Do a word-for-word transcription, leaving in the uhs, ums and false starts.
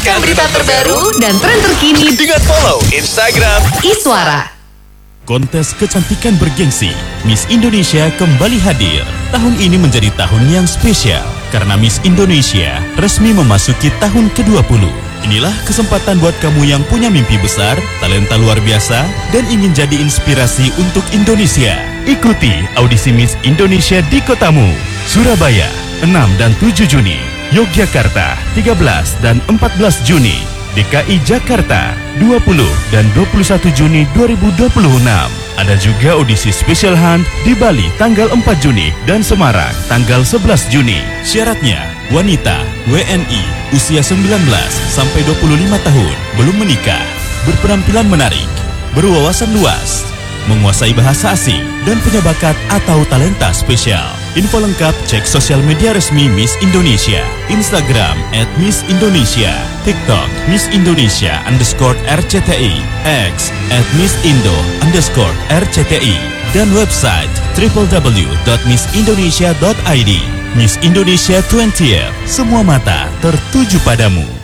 Dapatkan berita terbaru dan tren terkini dengan follow Instagram Iswara. Kontes kecantikan bergengsi Miss Indonesia kembali hadir. Tahun ini menjadi tahun yang spesial karena Miss Indonesia resmi memasuki tahun kedua puluh. Inilah kesempatan buat kamu yang punya mimpi besar, talenta luar biasa, dan ingin jadi inspirasi untuk Indonesia. Ikuti audisi Miss Indonesia di kotamu. Surabaya, enam dan tujuh Juni. Yogyakarta, tiga belas dan empat belas Juni. D K I Jakarta, dua puluh dan dua puluh satu Juni dua ribu dua puluh enam. Ada juga audisi Special Hunt di Bali tanggal empat Juni dan Semarang tanggal sebelas Juni. Syaratnya, wanita, W N I, usia sembilan belas sampai dua puluh lima tahun, belum menikah, berpenampilan menarik, berwawasan luas, menguasai bahasa asing, dan punya bakat atau talenta spesial. Info lengkap cek sosial media resmi Miss Indonesia, Instagram at Miss Indonesia, TikTok Miss Indonesia underscore R C T I, X at Miss Indo underscore R C T I, dan website w w w dot miss indonesia dot i d. Miss Indonesia dua puluh, semua mata tertuju padamu.